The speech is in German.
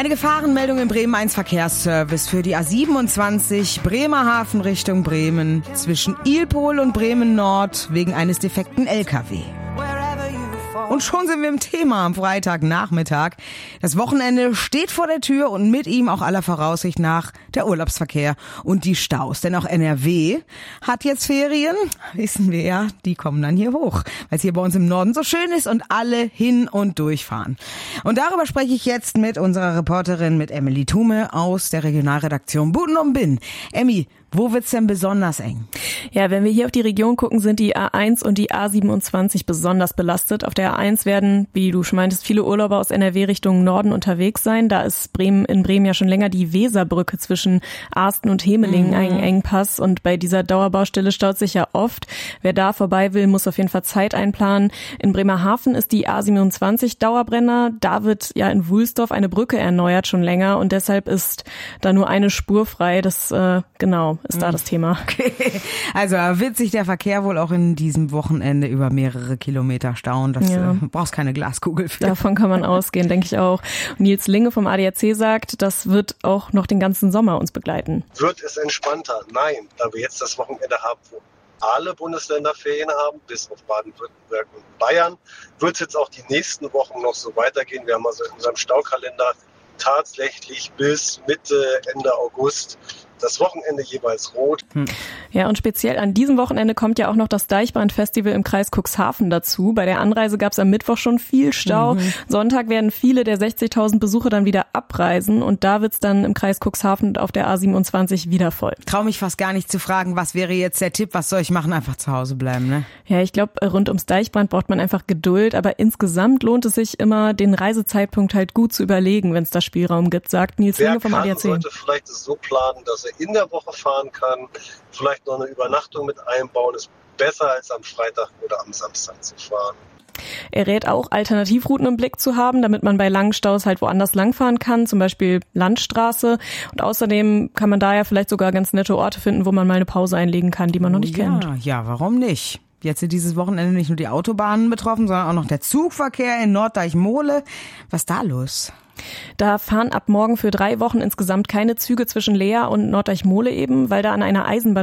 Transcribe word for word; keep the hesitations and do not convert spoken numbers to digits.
Eine Gefahrenmeldung im Bremen eins Verkehrsservice für die A siebenundzwanzig Bremerhaven Richtung Bremen zwischen Ilpol und Bremen Nord wegen eines defekten L K W. Und schon sind wir im Thema am Freitagnachmittag. Das Wochenende steht vor der Tür und mit ihm auch aller Voraussicht nach der Urlaubsverkehr und die Staus. Denn auch N R W hat jetzt Ferien, wissen wir ja, die kommen dann hier hoch, weil es hier bei uns im Norden so schön ist und alle hin und durchfahren. Und darüber spreche ich jetzt mit unserer Reporterin, mit Emily Thume aus der Regionalredaktion Buten und Binn. Emmy, wo wird's denn besonders eng? Ja, wenn wir hier auf die Region gucken, sind die A eins und die A siebenundzwanzig besonders belastet. Auf der A eins werden, wie du schon meintest, viele Urlauber aus N R W Richtung Norden unterwegs sein. Da ist Bremen in Bremen ja schon länger die Weserbrücke zwischen Arsten und Hemelingen mhm. ein Engpass. Und bei dieser Dauerbaustelle staut sich ja oft. Wer da vorbei will, muss auf jeden Fall Zeit einplanen. In Bremerhaven ist die A siebenundzwanzig Dauerbrenner. Da wird ja in Wulsdorf eine Brücke erneuert schon länger und deshalb ist da nur eine Spur frei. Das, äh, genau. ist da das Thema. Okay. Also wird sich der Verkehr wohl auch in diesem Wochenende über mehrere Kilometer stauen. Das ja. äh, brauchst keine Glaskugel für. Davon kann man ausgehen, denke ich auch. Und Nils Linge vom A D A C sagt, das wird auch noch den ganzen Sommer uns begleiten. Wird es entspannter? Nein, da wir jetzt das Wochenende haben, wo alle Bundesländer Ferien haben, bis auf Baden-Württemberg und Bayern, wird es jetzt auch die nächsten Wochen noch so weitergehen. Wir haben also in unserem Staukalender tatsächlich bis Mitte, Ende August das Wochenende jeweils rot. Hm. Ja, und speziell an diesem Wochenende kommt ja auch noch das Deichbrand-Festival im Kreis Cuxhaven dazu. Bei der Anreise gab es am Mittwoch schon viel Stau. Mhm. Sonntag werden viele der sechzigtausend Besucher dann wieder abreisen und da wird's dann im Kreis Cuxhaven und auf der A siebenundzwanzig wieder voll. Trau mich fast gar nicht zu fragen, was wäre jetzt der Tipp? Was soll ich machen? Einfach zu Hause bleiben, ne? Ja, ich glaube, rund ums Deichbrand braucht man einfach Geduld, aber insgesamt lohnt es sich immer, den Reisezeitpunkt halt gut zu überlegen, wenn es da Spielraum gibt, sagt Nils Linge vom A D A C. Wer kann, sollte vielleicht so planen, dass er in der Woche fahren kann, vielleicht noch eine Übernachtung mit einbauen, ist besser als am Freitag oder am Samstag zu fahren. Er rät auch, Alternativrouten im Blick zu haben, damit man bei langen Staus halt woanders langfahren kann, zum Beispiel Landstraße. Und außerdem kann man da ja vielleicht sogar ganz nette Orte finden, wo man mal eine Pause einlegen kann, die man noch nicht ja, kennt. Ja, warum nicht? Jetzt sind dieses Wochenende nicht nur die Autobahnen betroffen, sondern auch noch der Zugverkehr in Norddeich-Mohle. Was ist da los? Da fahren ab morgen für drei Wochen insgesamt keine Züge zwischen Leer und Norddeich-Mohle eben, weil da an einer Eisenbahn